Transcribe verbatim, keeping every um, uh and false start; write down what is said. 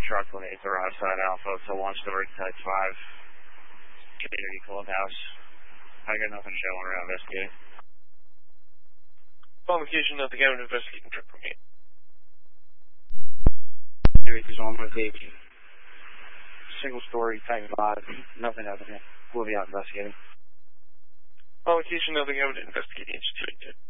truck when it's arrived side Alpha, so launch the Type five. Community Clubhouse. I got nothing showing around investigating. On location, nothing out investigating trip from here. Series is on with a single story Type five. Nothing out here. We'll be out investigating. On location, nothing out investigating. H two eight two.